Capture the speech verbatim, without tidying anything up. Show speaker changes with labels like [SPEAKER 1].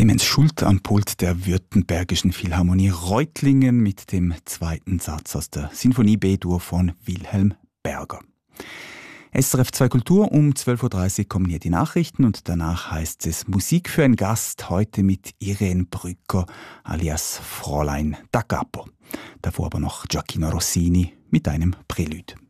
[SPEAKER 1] Clemens Schult am Pult der Württembergischen Philharmonie Reutlingen mit dem zweiten Satz aus der Sinfonie B-Dur von Wilhelm Berger. S R F zwei Kultur, um zwölf Uhr dreißig kommen hier die Nachrichten und danach heißt es Musik für einen Gast, heute mit Irene Brücker alias Fräulein da Capo. Davor aber noch Gioacchino Rossini mit einem Prälude.